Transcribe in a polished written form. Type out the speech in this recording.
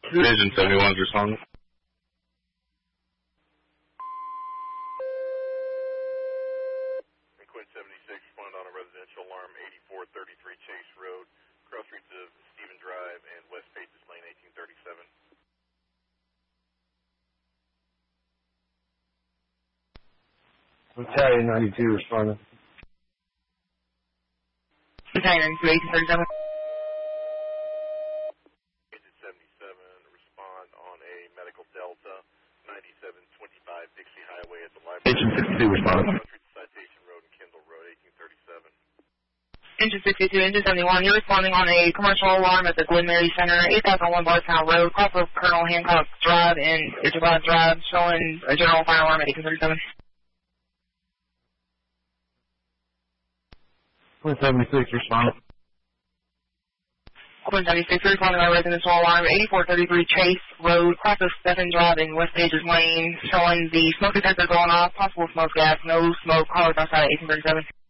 Division 71 is responding. Quinn 76 responded on a residential alarm, 8433 Chase Road, cross streets of Stephen Drive and West Pages Lane, 1837. Battalion 92 responding. Battalion 92, 1837. Agent 77, respond on a medical Delta, 9725 Dixie Highway at the library. Agent 62 responding. Citation Road and Kendall Road, 1837. Engine 62, Engine 71, you're responding on a commercial alarm at the Glen Mary Center, 8001 Bartown Road, cross of Colonel Hancock Drive and Ichabod Drive, showing a general fire alarm at 1837. Quinn 76 responding. Quinn 76, you're responding on a residential alarm, 8433 Chase Road, cross of Stephen Drive and West Pages Lane, showing the smoke detector going off, possible smoke gas, no smoke, callers outside at 1837.